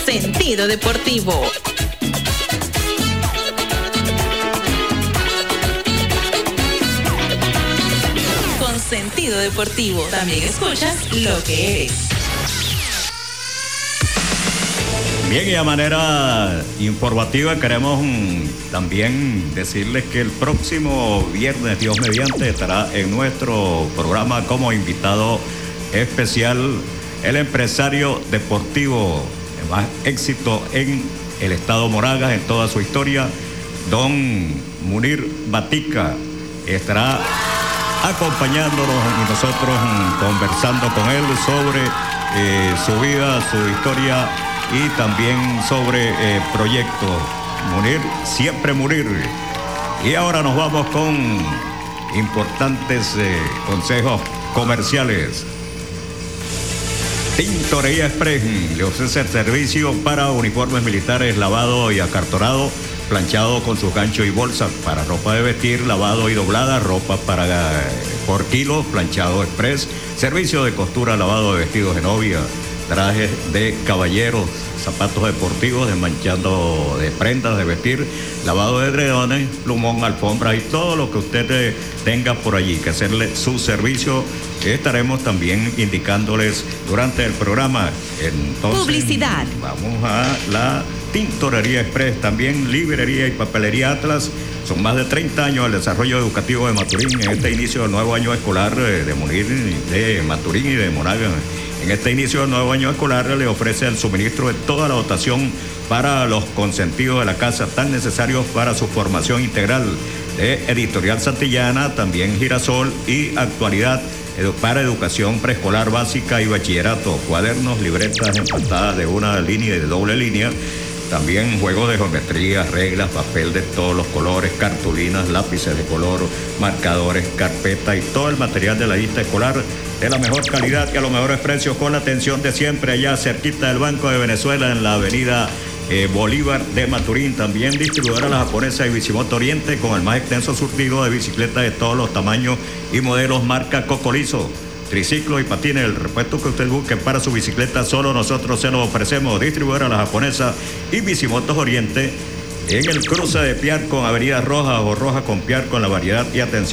Sentido Deportivo. Con Sentido Deportivo también escuchas lo que eres. Bien, y a manera informativa queremos también decirles que el próximo viernes, Dios mediante, estará en nuestro programa como invitado especial el empresario deportivo de más éxito en el estado Moragas en toda su historia, don Munir Batica. Estará acompañándonos y nosotros conversando con él sobre su vida, su historia y también sobre proyectos. Munir, siempre Munir. Y ahora nos vamos con importantes consejos comerciales. Tintorería Express le ofrece el servicio para uniformes militares, lavado y acartonado, planchado con sus ganchos y bolsas, para ropa de vestir, lavado y doblada, ropa por kilo, planchado express, servicio de costura, lavado de vestidos de novia, trajes de caballeros, zapatos deportivos, desmanchando de prendas de vestir, lavado de edredones, plumón, alfombra y todo lo que usted tenga por allí que hacerle su servicio, que estaremos también indicándoles durante el programa. Entonces, publicidad. Vamos a la Tintorería Express, también librería y papelería Atlas. Son más de 30 años el desarrollo educativo de Maturín en este inicio del nuevo año escolar de Munir, de Maturín y de Monagas. En este inicio del nuevo año escolar le ofrece el suministro de toda la dotación para los consentidos de la casa tan necesarios para su formación integral, de Editorial Santillana, también Girasol y Actualidad para educación preescolar básica y bachillerato, cuadernos, libretas empastadas de una línea y de doble línea, también juegos de geometría, reglas, papel de todos los colores, cartulinas, lápices de color, marcadores, carpeta y todo el material de la lista escolar de la mejor calidad y a los mejores precios, con la atención de siempre allá cerquita del Banco de Venezuela en la avenida Bolívar de Maturín. También distribuidora La Japonesa y Bicimoto Oriente, con el más extenso surtido de bicicletas de todos los tamaños y modelos marca Cocolizo. Triciclos y patines, el repuesto que usted busque para su bicicleta, solo nosotros se lo ofrecemos. Distribuidora La Japonesa y Bicimotos Oriente en el cruce de Piar con Avenida Roja o Roja con Piar, con la variedad y atención